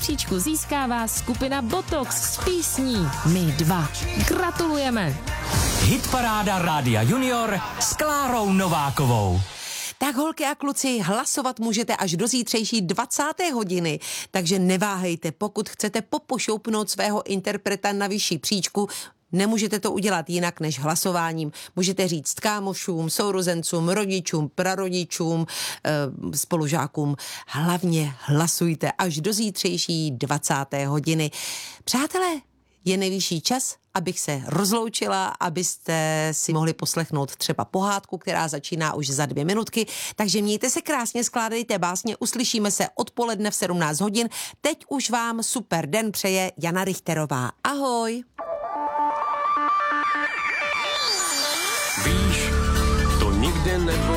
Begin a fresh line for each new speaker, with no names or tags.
příčku získává skupina Botox s písní My dva. Gratulujeme!
Hitparáda Rádia Junior s Klárou Novákovou.
Tak holky a kluci, hlasovat můžete až do zítřejší 20. hodiny, takže neváhejte, pokud chcete popošoupnout svého interpreta na vyšší příčku. Nemůžete to udělat jinak než hlasováním. Můžete říct kámošům, sourozencům, rodičům, prarodičům, spolužákům. Hlavně hlasujte až do zítřejší 20. hodiny. Přátelé, je nejvyšší čas, abych se rozloučila, abyste si mohli poslechnout třeba pohádku, která začíná už za 2 minutky. Takže mějte se krásně, skládejte básně, uslyšíme se odpoledne v 17 hodin. Teď už vám super den přeje Jana Richterová. Ahoj!